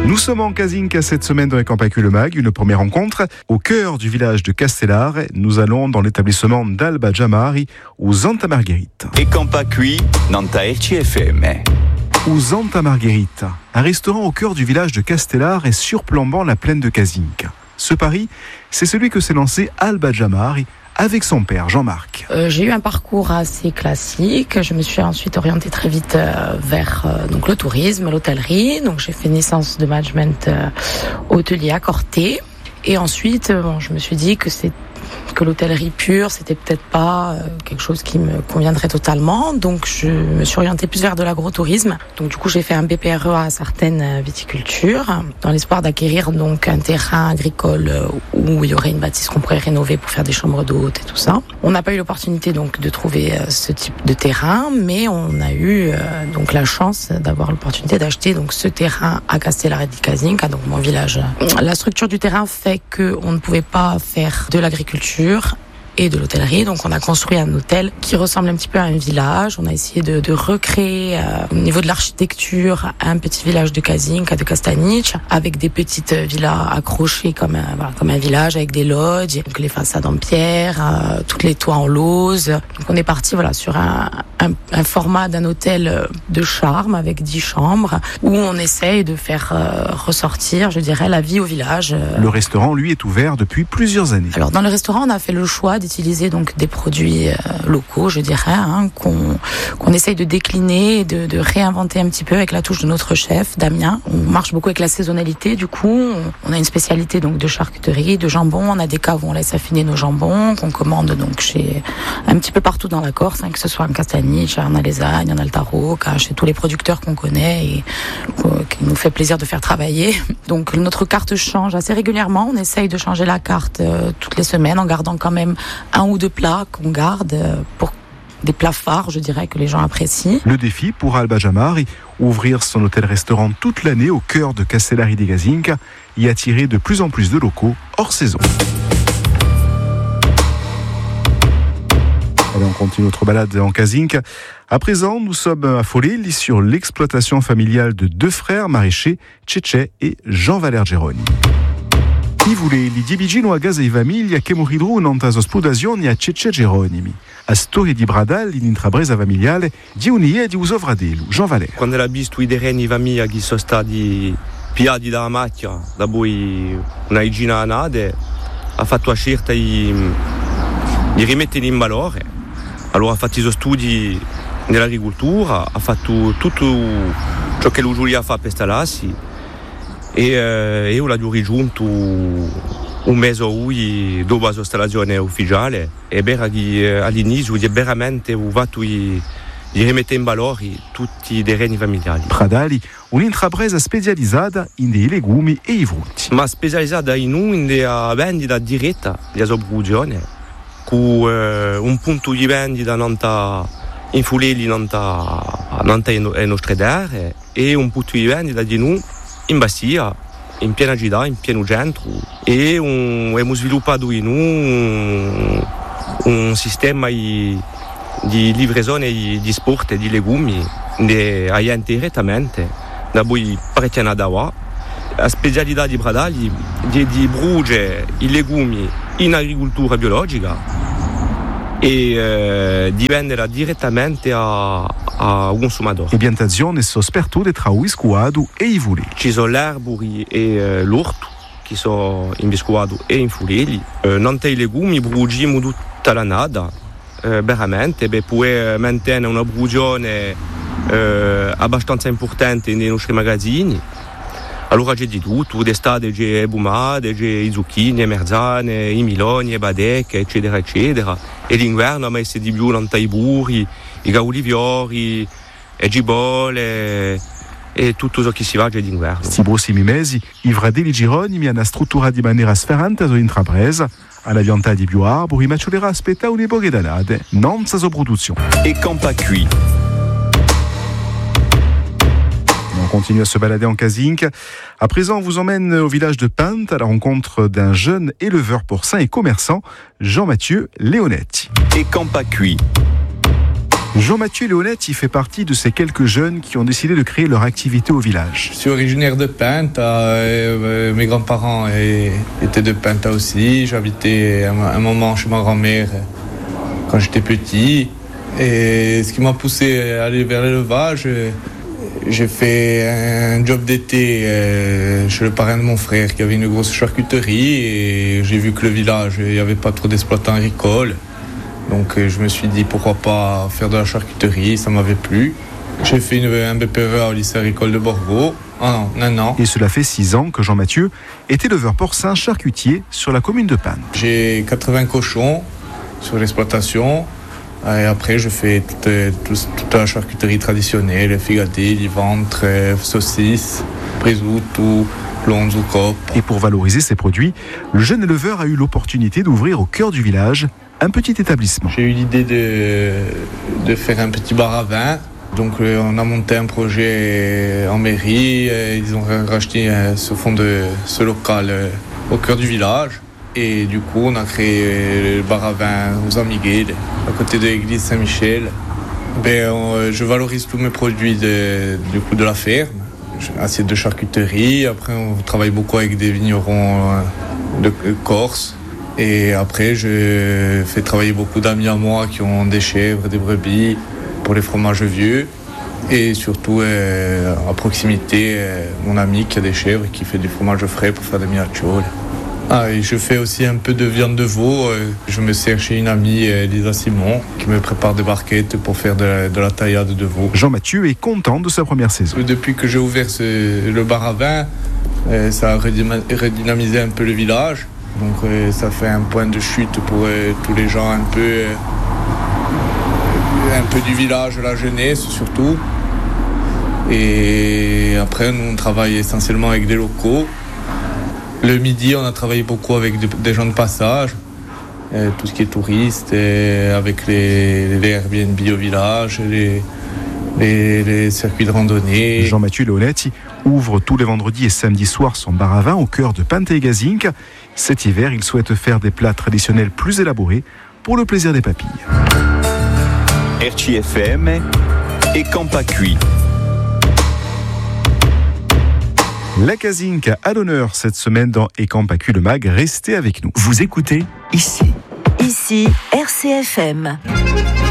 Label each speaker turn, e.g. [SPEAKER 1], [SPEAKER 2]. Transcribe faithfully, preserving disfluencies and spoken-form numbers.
[SPEAKER 1] Nous sommes en Casinca cette semaine dans les Campacu Le Mag, une première rencontre au cœur du village de Castellar. Nous allons dans l'établissement d'Alba Jamari, aux Santa Margherita.
[SPEAKER 2] Et Campacu, Nanta R C F M.
[SPEAKER 1] Aux Santa Margherita, un restaurant au cœur du village de Castellar et surplombant la plaine de Casinca. Ce pari, c'est celui que s'est lancé Alba Jamari avec son père Jean-Marc.
[SPEAKER 3] Euh, j'ai eu un parcours assez classique. Je me suis ensuite orientée très vite euh, vers euh, donc le tourisme, l'hôtellerie. Donc j'ai fait une licence de management euh, hôtelier à Corté. Et ensuite, euh, bon, je me suis dit que c'est que l'hôtellerie pure, c'était peut-être pas euh, quelque chose qui me conviendrait totalement. Donc, je me suis orientée plus vers de l'agrotourisme. Donc, du coup, j'ai fait un B P R E à certaines viticultures, dans l'espoir d'acquérir donc un terrain agricole où il y aurait une bâtisse qu'on pourrait rénover pour faire des chambres d'hôtes et tout ça. On n'a pas eu l'opportunité donc de trouver euh, ce type de terrain, mais on a eu euh, donc la chance d'avoir l'opportunité d'acheter donc ce terrain à Castellar di Casinca, donc mon village. La structure du terrain fait que on ne pouvait pas faire de l'agriculture et de l'hôtellerie. Donc on a construit un hôtel qui ressemble un petit peu à un village. On a essayé de, de recréer euh, au niveau de l'architecture un petit village de Casinca, de Castanic, avec des petites villas accrochées comme un, voilà, comme un village, avec des lodges, donc les façades en pierre, euh, toutes les toits en lauze. Donc on est parti voilà sur un, un, un format d'un hôtel de charme avec dix chambres où on essaye de faire euh, ressortir, je dirais, la vie au village.
[SPEAKER 1] Le restaurant, lui, est ouvert depuis plusieurs années.
[SPEAKER 3] Alors dans le restaurant, on a fait le choix d'utiliser donc des produits euh, locaux, je dirais, hein, qu'on qu'on essaye de décliner, de, de réinventer un petit peu avec la touche de notre chef Damien. On marche beaucoup avec la saisonnalité. Du coup, on, on a une spécialité donc de charcuterie, de jambon. On a des caves où on laisse affiner nos jambons qu'on commande donc chez un petit peu partout dans la Corse, hein, que ce soit en Castanic, en Alesagne, en Altaroc, chez tous les producteurs qu'on connaît et euh, qui nous fait plaisir de faire travailler. Donc notre carte change assez régulièrement. On essaye de changer la carte euh, toutes les semaines en gardant quand même un ou deux plats qu'on garde pour des plats phares, je dirais, que les gens apprécient.
[SPEAKER 1] Le défi pour Alba Jamari, ouvrir son hôtel-restaurant toute l'année au cœur de Castellar di Casinca et attirer de plus en plus de locaux hors saison. Allez, on continue notre balade en Casinca. À présent, nous sommes à Folelli sur l'exploitation familiale de deux frères maraîchers, Cece et Jean-Valère Geroni. I vuleli di vicino a casa di famiglia che moridru nanta spodazione a Cece Geronimi. A storia di Bradal in intrapresa familiare di un'ia di Usovradelu, Jean Valère.
[SPEAKER 4] Quando era visto i terreni di famiglia che sono stati piati dalla macchia, dopo una igina nade, ha fatto la scelta di, di rimetterli in valore. Allora ha fatto i suoi studi nell'agricoltura, ha fatto tutto ciò che lui voleva fare per stalassi. E eh, io l'ho raggiunto un mese lui dopo la sua installazione ufficiale e eh, all'inizio è veramente ho fatto di rimettere in valore tutti i terreni familiari.
[SPEAKER 1] Pradali, un'intrapresa specializzata in dei legumi e i frutti.
[SPEAKER 4] Ma specializzata in una vendita diretta della sua produzione, con eh, un punto di vendita nanta in Folelli nanta nelle nostre terre e un punto di vendita di noi in Bastia, in piena città, in pieno centro, e un, abbiamo sviluppato in un, un sistema di, di livrazione di, di sport e di legumi aiuta direttamente da voi parecchia da qua. La specialità di Bradali è di produrre i legumi in agricoltura biologica e eh, di venderla direttamente a, a un consumatore.
[SPEAKER 1] E piantazioni sono spertute tra Uiscuado e i Fulelli.
[SPEAKER 4] Ci sono l'arbori e eh, l'orto che sono in Viscuado e in Fulelli. Eh, non i legumi bruciamo tutta la nada, eh, veramente, per poter mantenere una produzione eh, abbastanza importante nei nostri magazzini. Allora c'è di tutto, d'estate c'è bomade, c'è i zucchini, le merzane, i miloni, le badecche, eccetera, eccetera. E l'inverno ha messo di più i burri, i gauliviori, le gibole e tutto ciò che si va c'è d'inverno.
[SPEAKER 1] Questi prossimi mesi, i fratelli Geronimi hanno strutturato in maniera sferrante la sua intrapresa, alla pianta di più arbori, ma ci dovrà aspettare un poche d'annate, non sa sua produzione.
[SPEAKER 2] Et Campacu.
[SPEAKER 1] On continue à se balader en Casinca. À présent, on vous emmène au village de Pinte à la rencontre d'un jeune éleveur porcin et commerçant, Jean-Mathieu Leonetti.
[SPEAKER 2] Et Campacu.
[SPEAKER 1] Jean-Mathieu Léonette, il fait partie de ces quelques jeunes qui ont décidé de créer leur activité au village.
[SPEAKER 5] Je suis originaire de Pinta, euh, mes grands-parents étaient de Pinta aussi. J'habitais un moment chez ma grand-mère quand j'étais petit. Et ce qui m'a poussé à aller vers l'élevage, j'ai fait un job d'été chez le parrain de mon frère qui avait une grosse charcuterie et j'ai vu que le village, il n'y avait pas trop d'exploitants agricoles. Donc je me suis dit pourquoi pas faire de la charcuterie, ça m'avait plu. J'ai fait une, un B P E A au lycée agricole de Borgo. Ah non, un an.
[SPEAKER 1] Et cela fait six ans que Jean-Mathieu est éleveur porcin charcutier sur la commune de Panne.
[SPEAKER 5] J'ai quatre-vingts cochons sur l'exploitation. Et après, je fais toute, toute, toute la charcuterie traditionnelle, figadé, les ventres, saucisses, brisou, tout, lonzo, cop.
[SPEAKER 1] Et pour valoriser ces produits, le jeune éleveur a eu l'opportunité d'ouvrir au cœur du village un petit établissement.
[SPEAKER 5] J'ai eu l'idée de, de faire un petit bar à vin. Donc on a monté un projet en mairie. Ils ont racheté ce fond de ce local au cœur du village. Et du coup, on a créé le bar à vin aux Amigues, à côté de l'église Saint-Michel. Ben, on, je valorise tous mes produits de, du coup, de la ferme. Assiette de charcuterie. Après, on travaille beaucoup avec des vignerons de Corse. Et après, je fais travailler beaucoup d'amis à moi qui ont des chèvres, des brebis pour les fromages vieux. Et surtout, euh, à proximité, euh, mon ami qui a des chèvres et qui fait du fromage frais pour faire des mignacciole. Ah, et je fais aussi un peu de viande de veau. Je me sers chez une amie, Lisa Simon, qui me prépare des barquettes pour faire de la, de la taillade de veau.
[SPEAKER 1] Jean-Mathieu est content de sa première saison.
[SPEAKER 5] Depuis que j'ai ouvert ce, le bar à vin, ça a redynamisé un peu le village. Donc ça fait un point de chute pour tous les gens un peu, un peu du village, la jeunesse surtout. Et après, nous, on travaille essentiellement avec des locaux. Le midi, on a travaillé beaucoup avec des gens de passage, euh, tout ce qui est touriste, et avec les, les Airbnb au village, les, les, les circuits de randonnée.
[SPEAKER 1] Jean-Mathieu Leonetti ouvre tous les vendredis et samedis soirs son bar à vin au cœur de Pantegazink. Cet hiver, il souhaite faire des plats traditionnels plus élaborés pour le plaisir des papilles.
[SPEAKER 2] R C F M et Campa Cuit.
[SPEAKER 1] La Cazinque à l'honneur cette semaine dans Ecamp Accu le Mag. Restez avec nous.
[SPEAKER 2] Vous écoutez ici.
[SPEAKER 6] Ici, R C F M.